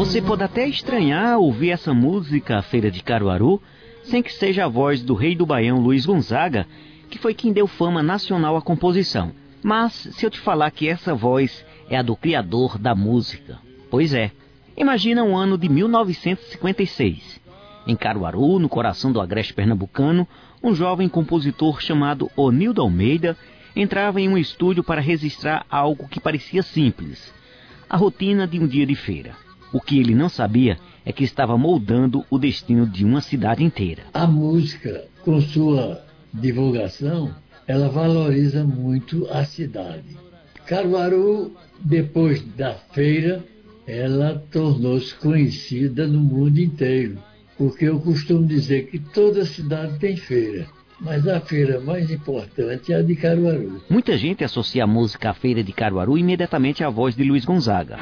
Você pode até estranhar ouvir essa música, a Feira de Caruaru, sem que seja a voz do rei do Baião, Luiz Gonzaga, que foi quem deu fama nacional à composição. Mas se eu te falar que essa voz é a do criador da música, pois é. Imagina o ano de 1956. Em Caruaru, no coração do agreste pernambucano, um jovem compositor chamado Onildo Almeida entrava em um estúdio para registrar algo que parecia simples, a rotina de um dia de feira. O que ele não sabia é que estava moldando o destino de uma cidade inteira. A música, com sua divulgação, ela valoriza muito a cidade. Caruaru, depois da feira, ela tornou-se conhecida no mundo inteiro, porque eu costumo dizer que toda cidade tem feira, mas a feira mais importante é a de Caruaru. Muita gente associa a música à Feira de Caruaru imediatamente à voz de Luiz Gonzaga.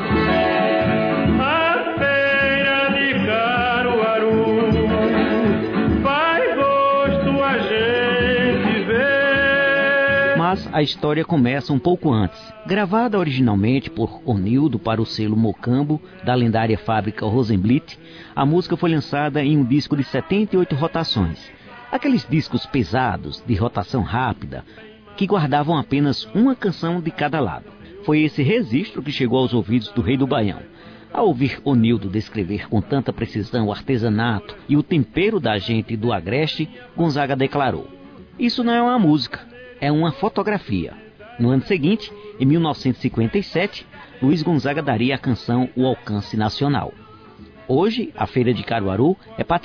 Mas a história começa um pouco antes. Gravada originalmente por Onildo para o selo Mocambo, da lendária fábrica Rosenblit, a música foi lançada em um disco de 78 rotações. Aqueles discos pesados, de rotação rápida, que guardavam apenas uma canção de cada lado. Foi esse registro que chegou aos ouvidos do rei do Baião. Ao ouvir Onildo descrever com tanta precisão o artesanato e o tempero da gente do agreste, Gonzaga declarou: "Isso não é uma música, é uma fotografia." No ano seguinte, em 1957, Luiz Gonzaga daria à canção o alcance nacional. Hoje, a Feira de Caruaru é patrimônio